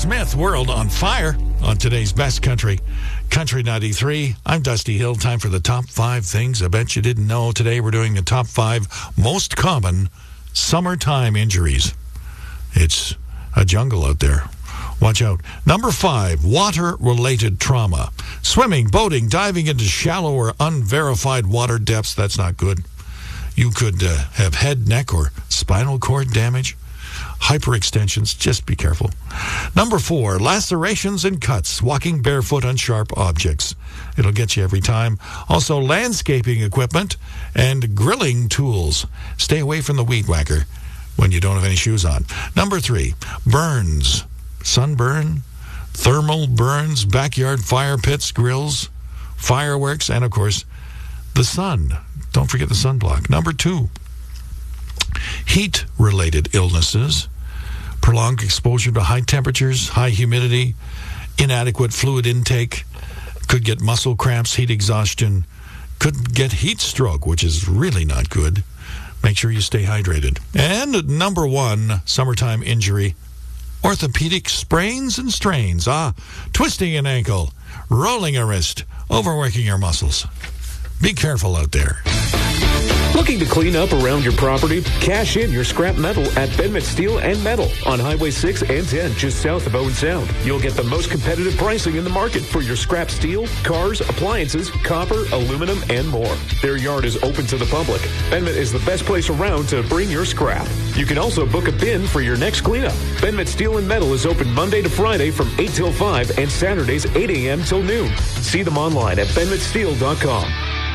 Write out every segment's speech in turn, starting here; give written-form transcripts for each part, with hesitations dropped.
Smith, World on Fire, on today's Best Country, Country 93. I'm Dusty Hill. Time for the top 5 things I bet you didn't know. Today we're doing the top 5 most common summertime injuries. It's a jungle out there. Watch out. Number 5, water-related trauma. Swimming, boating, diving into shallow or unverified water depths. That's not good. You could have head, neck, or spinal cord damage. Hyperextensions, just be careful. Number 4, lacerations and cuts, walking barefoot on sharp objects. It'll get you every time. Also, landscaping equipment and grilling tools. Stay away from the weed whacker when you don't have any shoes on. Number 3, burns, sunburn, thermal burns, backyard fire pits, grills, fireworks, and, of course, the sun. Don't forget the sunblock. Number 2, heat-related illnesses, prolonged exposure to high temperatures, high humidity, inadequate fluid intake, could get muscle cramps, heat exhaustion, could get heat stroke, which is really not good. Make sure you stay hydrated. And number 1, summertime injury, orthopedic sprains and strains. Twisting an ankle, rolling a wrist, overworking your muscles. Be careful out there. Looking to clean up around your property? Cash in your scrap metal at Benmit Steel and Metal on Highway 6 and 10, just south of Owen Sound. You'll get the most competitive pricing in the market for your scrap steel, cars, appliances, copper, aluminum, and more. Their yard is open to the public. Benmit is the best place around to bring your scrap. You can also book a bin for your next cleanup. Benmit Steel and Metal is open Monday to Friday from 8 till 5 and Saturdays 8 a.m. till noon. See them online at benmitsteel.com.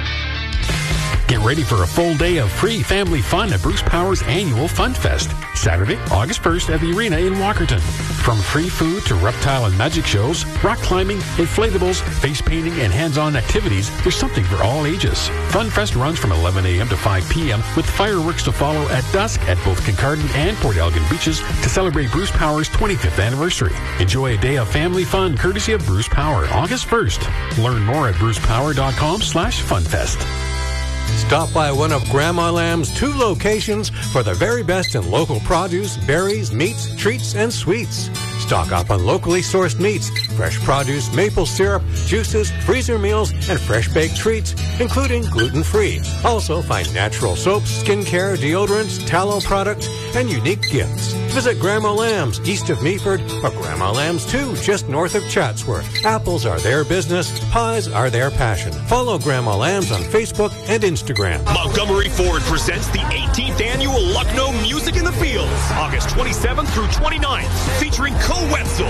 Get ready for a full day of free family fun at Bruce Power's annual Fun Fest. Saturday, August 1st at the Arena in Walkerton. From free food to reptile and magic shows, rock climbing, inflatables, face painting, and hands-on activities, there's something for all ages. Fun Fest runs from 11 a.m. to 5 p.m. with fireworks to follow at dusk at both Kincardine and Port Elgin beaches to celebrate Bruce Power's 25th anniversary. Enjoy a day of family fun courtesy of Bruce Power, August 1st. Learn more at brucepower.com/funfest. Stop by one of Grandma Lamb's 2 locations for the very best in local produce, berries, meats, treats, and sweets. Stock up on locally sourced meats, fresh produce, maple syrup, juices, freezer meals, and fresh baked treats, including gluten-free. Also find natural soaps, skincare, deodorants, tallow products, and unique gifts. Visit Grandma Lamb's east of Meaford or Grandma Lamb's 2 just north of Chatsworth. Apples are their business. Pies are their passion. Follow Grandma Lamb's on Facebook and Instagram. Montgomery Ford presents the 18th annual Lucknow Music in the Fields, August 27th through 29th, featuring Cole Wetzel,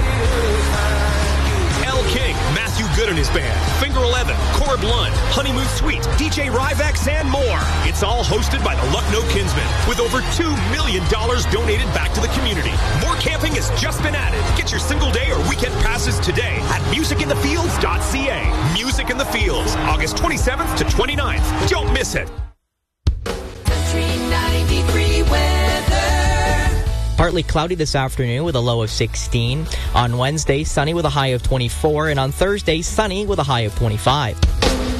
L. King, Matthew Good and his band, Finger 11, Corb Lund, Honeymoon Suite, DJ Ryvex, and more. It's all hosted by the Lucknow Kinsmen, with over $2 million donated back to the community. More camping has just been added. Get your single day or weekend passes today at musicinthefields.ca. Music in the Fields, August 27th to 29th. Don't miss it. Country 93 weather. Partly cloudy this afternoon with a low of 16. On Wednesday, sunny with a high of 24. And on Thursday, sunny with a high of 25.